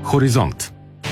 Хоризонт.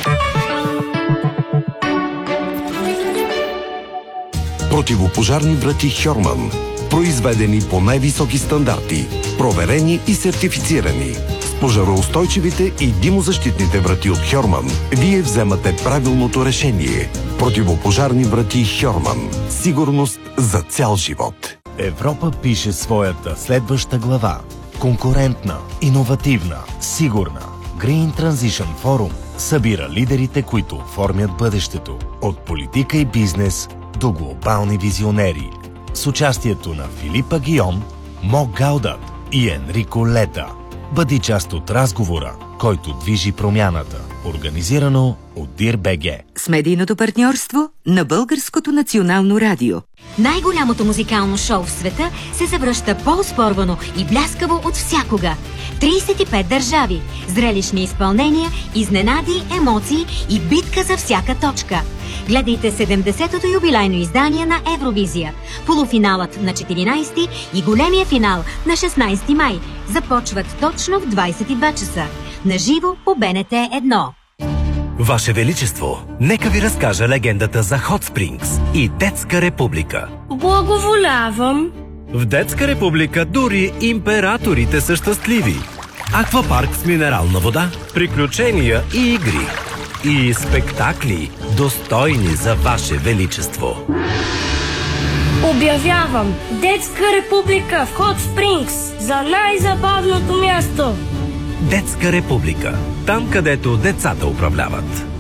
Противопожарни врати Хьорман. Произведени по най-високи стандарти. Проверени и сертифицирани. С пожароустойчивите и димозащитните врати от Хьорман вие вземате правилното решение. Противопожарни врати Хьорман. Сигурност за цял живот. Европа пише своята следваща глава. Конкурентна, иновативна, сигурна. Green Transition Forum събира лидерите, които оформят бъдещето. От политика и бизнес до глобални визионери. С участието на Филипа Гион, Мо Гаудат и Енрико Лета. Бъди част от разговора, който движи промяната. Организирано от Dir.bg. С медийното партньорство на Българското национално радио. Най-голямото музикално шоу в света се завръща по-оспорвано и бляскаво от всякога. 35 държави, зрелищни изпълнения, изненади, емоции и битка за всяка точка. Гледайте 70-то юбилейно издание на Евровизия. Полуфиналът на 14 и големия финал на 16 май започват точно в 22 часа. Наживо по БНТ 1. Ваше Величество, нека ви разкажа легендата за Hot Springs и Детска република. Благоволявам. В Детска република дори императорите са щастливи. Аквапарк с минерална вода, приключения и игри. И спектакли, достойни за Ваше Величество. Обявявам Детска република в Hot Springs за най-забавното място. Детска република. Там, където децата управляват.